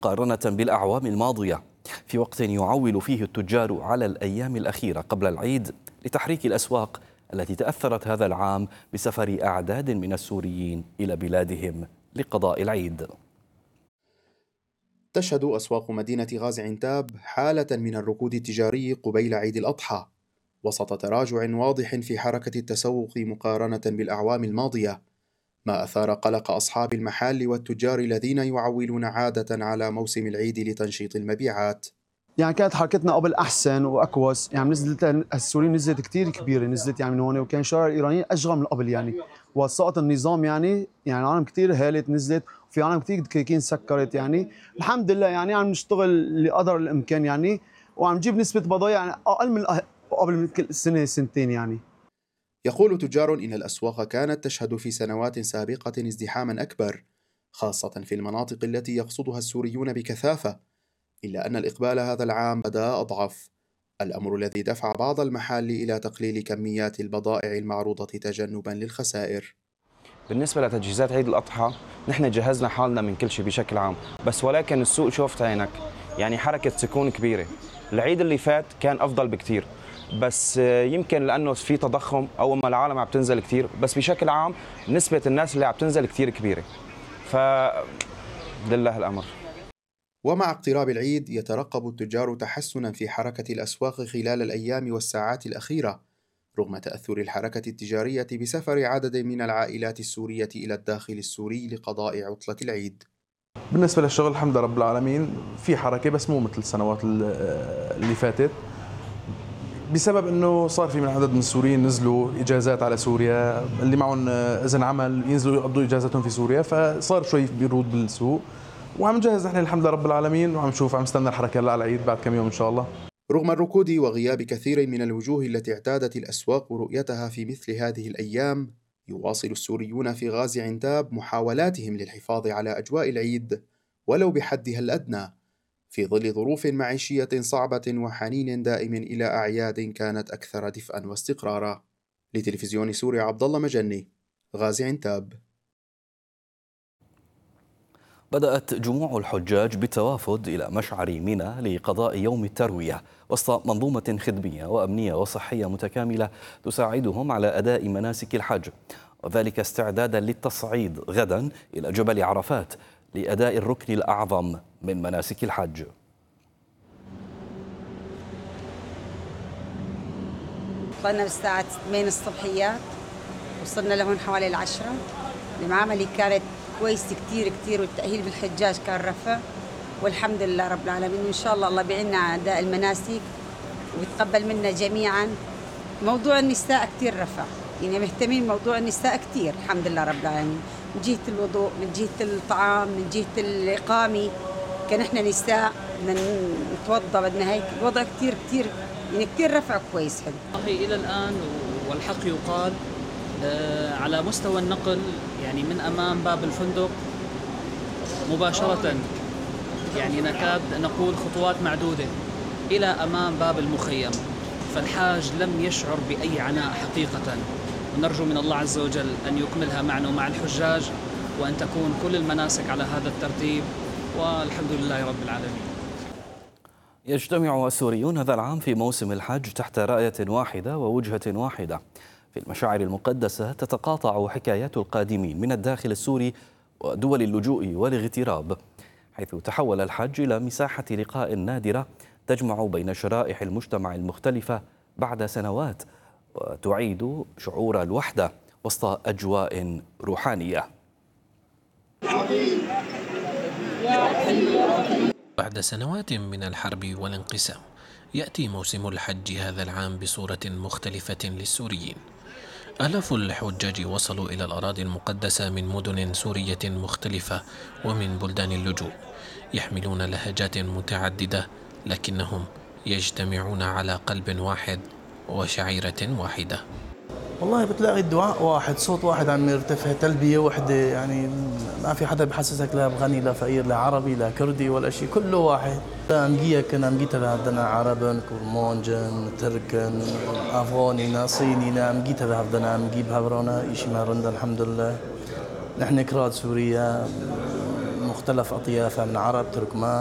مقارنة بالأعوام الماضية، في وقت يعول فيه التجار على الأيام الأخيرة قبل العيد لتحريك الأسواق التي تأثرت هذا العام بسفر أعداد من السوريين إلى بلادهم لقضاء العيد. تشهد أسواق مدينة غازي عنتاب حالة من الركود التجاري قبيل عيد الأضحى، وسط تراجع واضح في حركة التسوق مقارنة بالأعوام الماضية، ما أثار قلق أصحاب المحال والتجار الذين يعولون عادة على موسم العيد لتنشيط المبيعات. يعني كانت حركتنا قبل احسن واكوس، يعني نزلت السوريين نزلت كثير كبيره، نزلت يعني من هون، وكان شارع الايرانيين اشغل من قبل، يعني وسقط النظام، يعني عالم كثير هالت نزلت، وفي عالم كثير كيكين سكرت. يعني الحمد لله يعني عم نشتغل لقدر الامكان، يعني وعم نجيب نسبه بضايع يعني اقل من قبل من كل سنه سنتين. يعني يقول تجار إن الأسواق كانت تشهد في سنوات سابقة ازدحاما أكبر، خاصة في المناطق التي يقصدها السوريون بكثافة، إلا أن الإقبال هذا العام بدا أضعف، الأمر الذي دفع بعض المحال إلى تقليل كميات البضائع المعروضة تجنبا للخسائر. بالنسبة لتجهيزات عيد الأضحى، نحن جهزنا حالنا من كل شيء بشكل عام، بس ولكن السوق شوفت عينك، يعني حركة سكون كبيرة. العيد اللي فات كان أفضل بكتير، بس يمكن لأنه في تضخم أو ما العالم عم تنزل كتير، بس بشكل عام نسبة الناس اللي عم تنزل كتير كبيرة، فلله الأمر. ومع اقتراب العيد يترقب التجار تحسنا في حركة الأسواق خلال الأيام والساعات الأخيرة، رغم تأثر الحركة التجارية بسفر عدد من العائلات السورية إلى الداخل السوري لقضاء عطلة العيد. بالنسبة للشغل الحمد لله رب العالمين في حركة، بس مو مثل السنوات اللي فاتت، بسبب انه صار في من عدد من السوريين نزلوا اجازات على سوريا، اللي معهم اذن عمل ينزلوا يقضوا اجازتهم في سوريا، فصار شوي بيرود بالسوق. وعم نجهز نحن الحمد لله رب العالمين، وعم نشوف، عم نستنى الحركه هلا على العيد بعد كم يوم ان شاء الله. رغم الركود وغياب كثير من الوجوه التي اعتادت الاسواق رؤيتها في مثل هذه الايام، يواصل السوريون في غازي عنتاب محاولاتهم للحفاظ على اجواء العيد ولو بحدها الادنى، في ظل ظروف معيشية صعبة وحنين دائم إلى أعياد كانت أكثر دفئا واستقرارا. لتلفزيون سوريا عبد الله مجني، غازي عنتاب. بدأت جموع الحجاج بالتوافد إلى مشعر منى لقضاء يوم التروية وسط منظومة خدمية وأمنية وصحية متكاملة تساعدهم على أداء مناسك الحج، وذلك استعدادا للتصعيد غدا إلى جبل عرفات لأداء الركن الأعظم من مناسك الحج. طلعنا بالساعة 8 الصبحيات، وصلنا لهون حوالي 10. المعاملة كانت كويسة كتير، والتأهيل بالحجاج كان رفع، والحمد لله رب العالمين. وإن شاء الله بيعيننا على أداء المناسك ويتقبل منا جميعا. موضوع النساء كتير رفع، يعني مهتمين موضوع النساء كتير الحمد لله رب العالمين، من جهة الوضوء، من جهة الطعام، من جهة الإقامة. كان إحنا نساء بدنا نتوضأ، بدنا هيك، الوضع كتير يعني كتير رفع كويس. والله إلى الآن والحق يقال على مستوى النقل، يعني من أمام باب الفندق مباشرة، يعني نكاد نقول خطوات معدودة إلى أمام باب المخيم، فالحاج لم يشعر بأي عناء حقيقة، ونرجو من الله عز وجل أن يكملها معنا ومع الحجاج، وأن تكون كل المناسك على هذا الترتيب، والحمد لله رب العالمين. يجتمع السوريون هذا العام في موسم الحج تحت راية واحدة ووجهة واحدة. في المشاعر المقدسة تتقاطع حكايات القادمين من الداخل السوري ودول اللجوء والاغتراب، حيث تحول الحج إلى مساحة لقاء نادرة تجمع بين شرائح المجتمع المختلفة بعد سنوات، وتعيد شعور الوحدة وسط أجواء روحانية. بعد سنوات من الحرب والانقسام، يأتي موسم الحج هذا العام بصورة مختلفة للسوريين. آلاف الحجاج وصلوا إلى الأراضي المقدسة من مدن سورية مختلفة ومن بلدان اللجوء، يحملون لهجات متعددة، لكنهم يجتمعون على قلب واحد وشعيرة واحدة. والله بتلاقي الدعاء واحد، صوت واحد عم يرتفع، تلبية واحدة، يعني ما في حدا بحسسك لا بغني لا فقير لا عربي لا كردي ولا شيء، كله واحد. أمجية كنا أمجيتها بدنا عربن كرمونجن تركن أفغاني صيني أمجيتها بدنا أمجيب هبرونا إشي ما رند الحمد لله. نحن كراد سوريا مختلف أطيافها من عرب، تركمان،